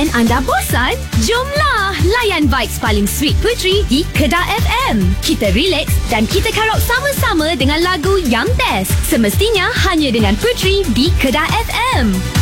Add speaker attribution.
Speaker 1: dan anda bosan? Jomlah layan vibes paling sweet Puteri di Kedah FM. Kita relax dan kita karaoke sama-sama dengan lagu yang best. Semestinya hanya dengan Puteri di Kedah FM.